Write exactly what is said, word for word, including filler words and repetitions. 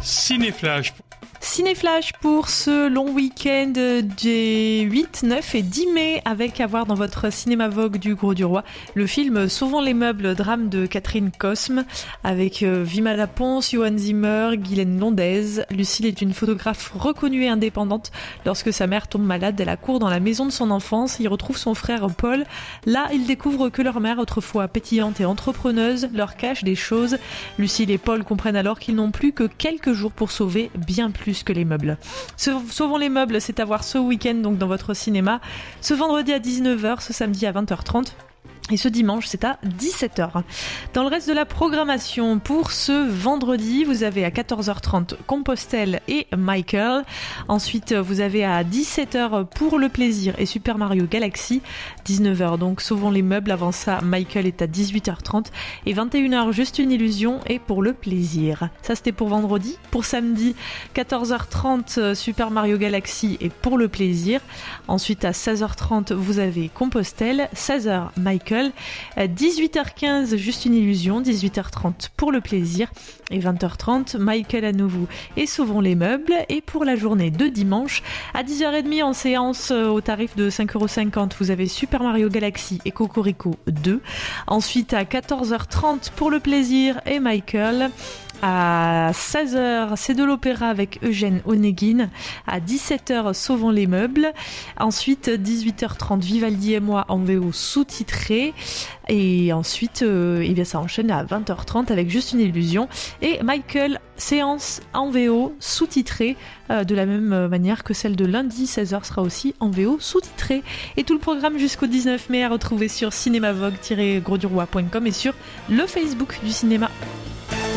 Cinéflash. Cinéflash pour ce long week-end des huit, neuf et dix mai avec à voir dans votre cinéma Vogue du Gros du Roi le film Sauvons les meubles, drame de Catherine Cosme avec Vima Laponce, Johan Zimmer, Guylaine Londez. Lucille est une photographe reconnue et indépendante. Lorsque sa mère tombe malade, elle accourt dans la maison de son enfance. Il retrouve son frère Paul. Là, il découvre que leur mère, autrefois pétillante et entrepreneuse, leur cache des choses. Lucille et Paul comprennent alors qu'ils n'ont plus que quelques jours pour sauver bien plus que les meubles. Sauvons les meubles, c'est à voir ce week-end donc dans votre cinéma, ce vendredi à dix-neuf heures, ce samedi à vingt heures trente. Et ce dimanche, c'est à dix-sept heures. Dans le reste de la programmation, pour ce vendredi, vous avez à quatorze heures trente Compostelle et Michael. Ensuite, vous avez à dix-sept heures Pour le plaisir et Super Mario Galaxy. dix-neuf heures, donc Sauvons les meubles. Avant ça, Michael est à dix-huit heures trente. Et vingt et une heures, Juste une illusion et Pour le plaisir. Ça, c'était pour vendredi. Pour samedi, quatorze heures trente, Super Mario Galaxy et Pour le plaisir. Ensuite, à seize heures trente, vous avez Compostelle. seize heures, Michael. dix-huit heures quinze, Juste une illusion. dix-huit heures trente, Pour le plaisir. Et vingt heures trente, Michael à nouveau et Sauvons les meubles. Et pour la journée de dimanche, à dix heures trente en séance au tarif de cinq euros cinquante, vous avez Super Mario Galaxy et Cocorico deux. Ensuite, à quatorze heures trente, Pour le plaisir et Michael. À seize heures, c'est de l'opéra avec Eugène Onegin. À dix-sept heures, Sauvons les meubles. Ensuite, dix-huit heures trente, Vivaldi et moi en V O sous-titré. Et ensuite, euh, eh bien, ça enchaîne à vingt heures trente avec Juste une illusion. Et Michael, séance en V O sous-titré, euh, de la même manière que celle de lundi, seize heures sera aussi en V O sous-titré. Et tout le programme jusqu'au dix-neuf mai à retrouver sur cinémavogue tiret gros du roi point com et sur le Facebook du cinéma.